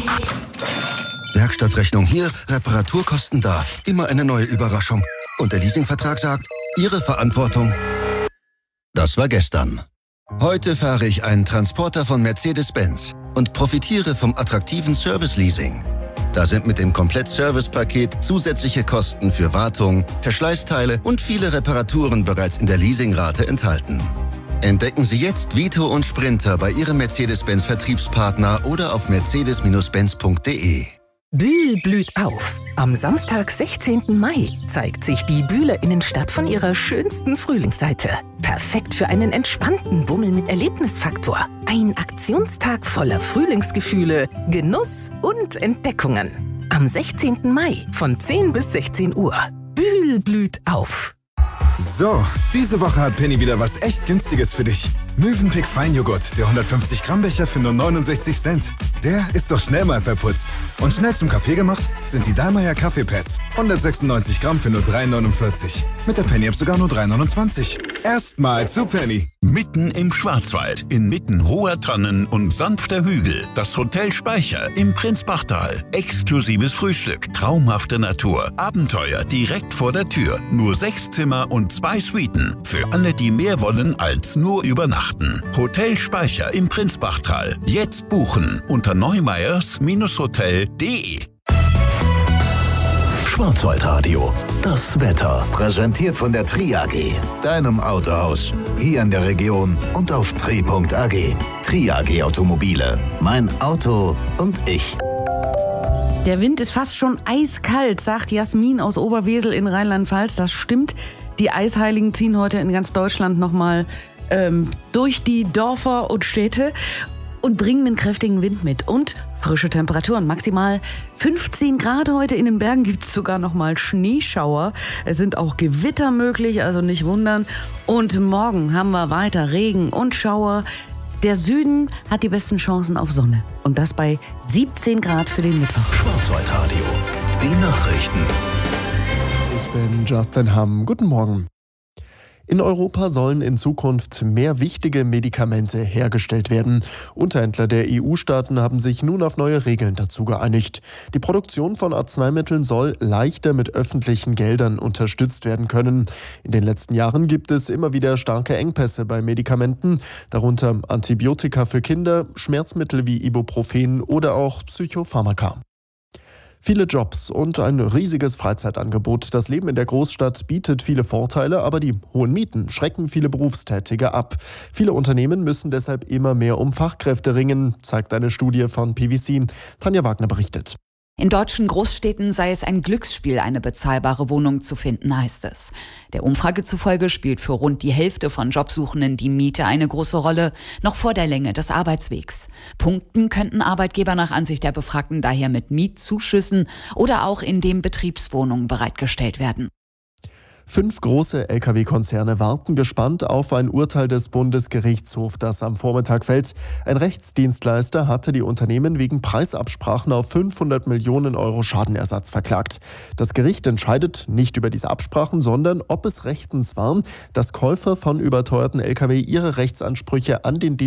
Werkstattrechnung hier, Reparaturkosten da. Immer eine neue Überraschung. Und der Leasingvertrag sagt, Ihre Verantwortung. Das war gestern. Heute fahre ich einen Transporter von Mercedes-Benz und profitiere vom attraktiven Service-Leasing. Da sind mit dem Komplett-Service-Paket zusätzliche Kosten für Wartung, Verschleißteile und viele Reparaturen bereits in der Leasingrate enthalten. Entdecken Sie jetzt Vito und Sprinter bei Ihrem Mercedes-Benz-Vertriebspartner oder auf mercedes-benz.de. Bühl blüht auf. Am Samstag, 16. Mai, zeigt sich die Bühler Innenstadt von ihrer schönsten Frühlingsseite. Perfekt für einen entspannten Bummel mit Erlebnisfaktor. Ein Aktionstag voller Frühlingsgefühle, Genuss und Entdeckungen. Am 16. Mai von 10 bis 16 Uhr. Bühl blüht auf. So, diese Woche hat Penny wieder was echt Günstiges für dich. Mövenpick Feinjoghurt, der 150 Gramm Becher für nur 69 Cent. Der ist doch schnell mal verputzt. Und schnell zum Kaffee gemacht sind die Dallmayr Kaffeepads. 196 Gramm für nur 3,49. Mit der Penny-App sogar nur 3,29. Erstmal zu Penny. Mitten im Schwarzwald, inmitten hoher Tannen und sanfter Hügel. Das Hotel Speicher im Prinzbachtal. Exklusives Frühstück, traumhafte Natur, Abenteuer direkt vor der Tür. Nur 6 Zimmer und 2 Suiten. Für alle, die mehr wollen als nur übernachten. Hotel Speicher im Prinzbachtal. Jetzt buchen unter neumeyers-hotel.de. Schwarzwaldradio, das Wetter. Präsentiert von der Tri AG, deinem Autohaus. Hier in der Region und auf tri.ag. Tri AG Automobile. Mein Auto und ich. Der Wind ist fast schon eiskalt, sagt Jasmin aus Oberwesel in Rheinland-Pfalz. Das stimmt. Die Eisheiligen ziehen heute in ganz Deutschland nochmal durch die Dörfer und Städte und bringen einen kräftigen Wind mit und frische Temperaturen. Maximal 15 Grad heute. In den Bergen gibt es sogar noch mal Schneeschauer. Es sind auch Gewitter möglich, also nicht wundern. Und morgen haben wir weiter Regen und Schauer. Der Süden hat die besten Chancen auf Sonne. Und das bei 17 Grad für den Mittwoch. Schwarzwaldradio, die Nachrichten. Ich bin Justin Hamm. Guten Morgen. In Europa sollen in Zukunft mehr wichtige Medikamente hergestellt werden. Unterhändler der EU-Staaten haben sich nun auf neue Regeln dazu geeinigt. Die Produktion von Arzneimitteln soll leichter mit öffentlichen Geldern unterstützt werden können. In den letzten Jahren gibt es immer wieder starke Engpässe bei Medikamenten, darunter Antibiotika für Kinder, Schmerzmittel wie Ibuprofen oder auch Psychopharmaka. Viele Jobs und ein riesiges Freizeitangebot. Das Leben in der Großstadt bietet viele Vorteile, aber die hohen Mieten schrecken viele Berufstätige ab. Viele Unternehmen müssen deshalb immer mehr um Fachkräfte ringen, zeigt eine Studie von PwC. Tanja Wagner berichtet. In deutschen Großstädten sei es ein Glücksspiel, eine bezahlbare Wohnung zu finden, heißt es. Der Umfrage zufolge spielt für rund die Hälfte von Jobsuchenden die Miete eine große Rolle, noch vor der Länge des Arbeitswegs. Punkten könnten Arbeitgeber nach Ansicht der Befragten daher mit Mietzuschüssen oder auch indem Betriebswohnungen bereitgestellt werden. 5 große Lkw-Konzerne warten gespannt auf ein Urteil des Bundesgerichtshofs, das am Vormittag fällt. Ein Rechtsdienstleister hatte die Unternehmen wegen Preisabsprachen auf 500 Millionen Euro Schadenersatz verklagt. Das Gericht entscheidet nicht über diese Absprachen, sondern ob es rechtens war, dass Käufer von überteuerten Lkw ihre Rechtsansprüche an den